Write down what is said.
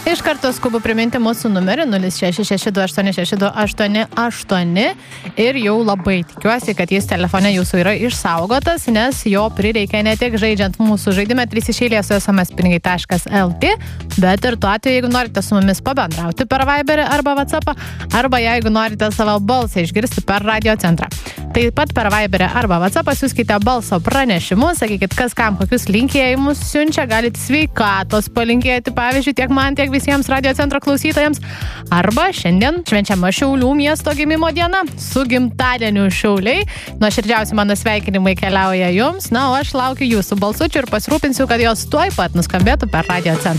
Iš karto skubu priminti mūsų numerį 0662866288 ir jau labai tikiuosi, kad jis telefone jūsų yra išsaugotas, nes jo prireikia ne tik žaidžiant mūsų žaidimą 3 iš eilės su smspinigai.lt, bet ir tuo atveju, jeigu norite su mumis pabendrauti per Viberį arba WhatsAppą, arba jeigu norite savo balsą išgirsti per radio centrą. Taip pat per Viberį arba WhatsAppą siųskite balso pranešimus, sakykit, kas kam kokius linkėjimus siunčia, galite sveikatos palinkėti, pavyzdžiui, tiek man, tiek visiems radio centro klausytojams. Arba šiandien švenčiama Šiaulių miesto gimimo diena, su gimtadieniu Šiauliai. Nuoširdžiausi mano sveikinimai keliauja jums, na, o aš laukiu jūsų balsučių ir pasirūpinsiu, kad jos tuoj pat nuskambėtų per radio centrą.